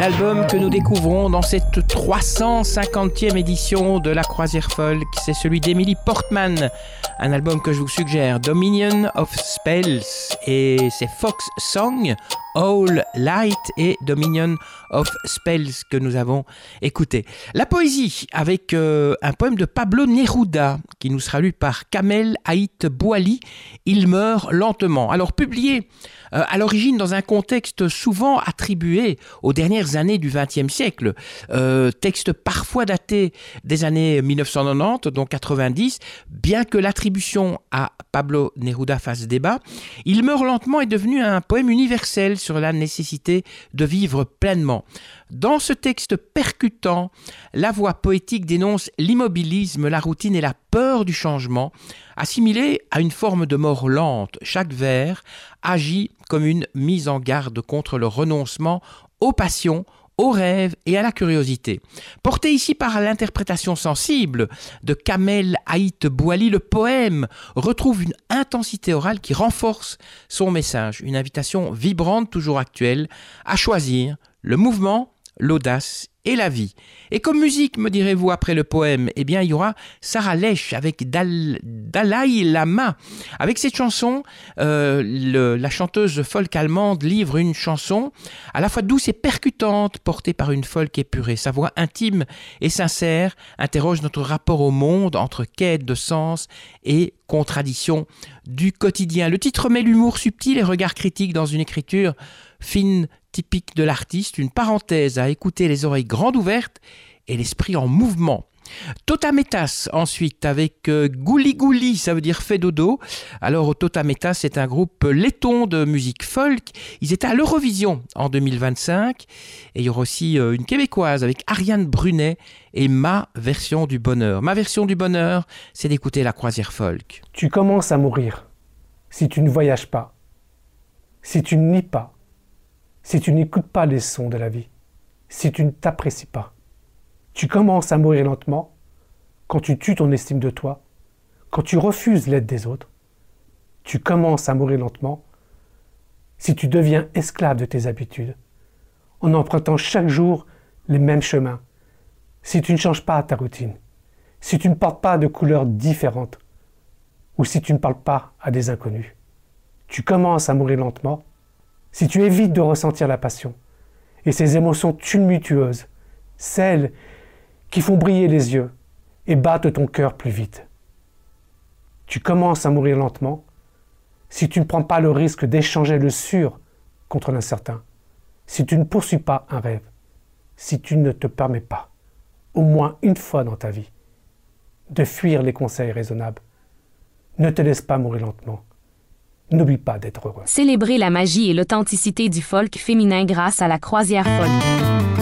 L'album que nous découvrons dans cette 350e édition de la Croisière Folk, c'est celui d'Emily Portman. Un album que je vous suggère, Dominion of Spells, et c'est Fox Song, All Light et Dominion of Spells que nous avons écouté. La poésie avec un poème de Pablo Neruda qui nous sera lu par Kamel Haït Bouali, Il meurt lentement. Alors publié à l'origine dans un contexte souvent attribué aux dernières années du XXe siècle, texte parfois daté des années 1990, donc 90, bien que l'attribution à Pablo Neruda fasse débat, Il meurt lentement est devenu un poème universel sur la nécessité de vivre pleinement. Dans ce texte percutant, la voix poétique dénonce l'immobilisme, la routine et la peur du changement, assimilée à une forme de mort lente. Chaque vers agit comme une mise en garde contre le renoncement aux passions, aux rêves et à la curiosité. Porté ici par l'interprétation sensible de Kamel Haït Bouali, le poème retrouve une intensité orale qui renforce son message, une invitation vibrante, toujours actuelle, à choisir le mouvement, l'audace et la vie. Et comme musique, me direz-vous, après le poème, eh bien, il y aura Sarah Lesh avec Dalai Lama. Avec cette chanson, la chanteuse folk allemande livre une chanson à la fois douce et percutante, portée par une folk épurée. Sa voix intime et sincère interroge notre rapport au monde entre quête de sens et contradiction du quotidien. Le titre met l'humour subtil et regard critique dans une écriture fine, typique de l'artiste, une parenthèse à écouter les oreilles grandes ouvertes et l'esprit en mouvement. Totametas ensuite avec Gouli Gouli, ça veut dire fait dodo. Alors Totametas c'est un groupe letton de musique folk. Ils étaient à l'Eurovision en 2025 et il y aura aussi une québécoise avec Ariane Brunet et Ma version du bonheur. Ma version du bonheur, c'est d'écouter la Croisière Folk. Tu commences à mourir si tu ne voyages pas, si tu ne lis pas, si tu n'écoutes pas les sons de la vie, si tu ne t'apprécies pas. Tu commences à mourir lentement quand tu tues ton estime de toi, quand tu refuses l'aide des autres. Tu commences à mourir lentement si tu deviens esclave de tes habitudes, en empruntant chaque jour les mêmes chemins, si tu ne changes pas ta routine, si tu ne portes pas de couleurs différentes, ou si tu ne parles pas à des inconnus. Tu commences à mourir lentement si tu évites de ressentir la passion et ces émotions tumultueuses, celles qui font briller les yeux et battent ton cœur plus vite. Tu commences à mourir lentement si tu ne prends pas le risque d'échanger le sûr contre l'incertain, si tu ne poursuis pas un rêve, si tu ne te permets pas, au moins une fois dans ta vie, de fuir les conseils raisonnables. Ne te laisse pas mourir lentement. N'oublie pas d'être heureux. Célébrez la magie et l'authenticité du folk féminin grâce à la Croisière Folk.